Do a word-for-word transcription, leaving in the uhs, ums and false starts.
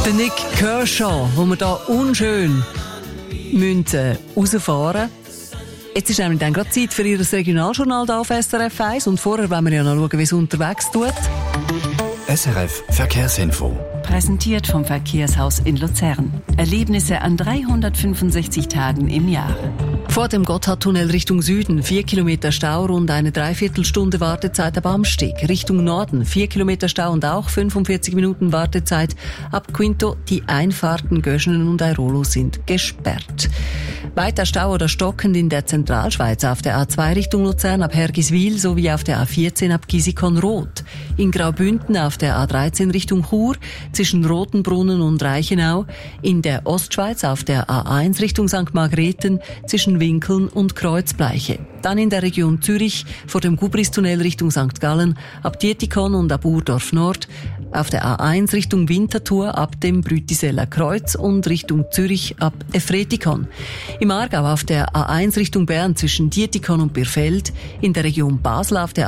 Der Nick Kershaw, wo wir hier unschön müssen, äh, rausfahren. Jetzt ist nämlich dann gerade Zeit für Ihr Regionaljournal hier auf S R F eins. Und vorher wollen wir ja noch schauen, wie es unterwegs tut. S R F Verkehrsinfo. Präsentiert vom Verkehrshaus in Luzern. Erlebnisse an dreihundertfünfundsechzig Tagen im Jahr. Vor dem Gotthardtunnel Richtung Süden vier Kilometer Stau, rund eine Dreiviertelstunde Wartezeit ab Amsteg. Richtung Norden vier Kilometer Stau und auch fünfundvierzig Minuten Wartezeit ab Quinto. Die Einfahrten Göschenen und Airolo sind gesperrt. Weiter Stau oder stockend in der Zentralschweiz auf der A zwei Richtung Luzern ab Hergiswil sowie auf der A vierzehn ab Gisikon-Rot. In Graubünden auf der A dreizehn Richtung Chur zwischen Rotenbrunnen und Reichenau. In der Ostschweiz auf der A eins Richtung Sankt Margrethen zwischen Winkeln und Kreuzbleiche. Dann in der Region Zürich vor dem Gubristunnel Richtung Sankt Gallen ab Dietikon und ab Urdorf Nord. Auf der A eins Richtung Winterthur ab dem Brütiseller Kreuz und Richtung Zürich ab Efretikon. Im Aargau auf der A eins Richtung Bern zwischen Dietikon und Birfeld. In der Region Basel auf der